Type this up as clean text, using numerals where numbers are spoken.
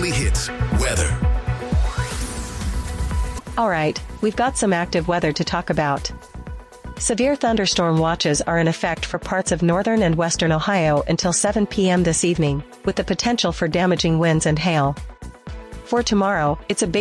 Weekly Hits weather. All right, we've got some active weather to talk about. Severe thunderstorm watches are in effect for parts of northern and western Ohio until 7 p.m. this evening, with the potential for damaging winds and hail. For tomorrow, it's a big